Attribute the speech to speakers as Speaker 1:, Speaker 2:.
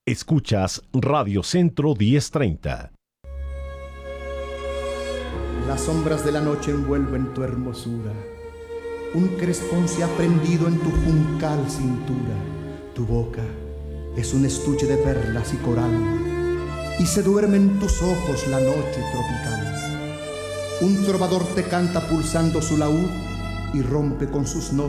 Speaker 1: Escuchas Radio Centro 1030.
Speaker 2: Las sombras de la noche envuelven tu hermosura. Un crespón se ha prendido en tu juncal cintura. Tu boca es un estuche de perlas y coral, y se duerme en tus ojos la noche tropical. Un trovador te canta pulsando su laúd y rompe con sus notas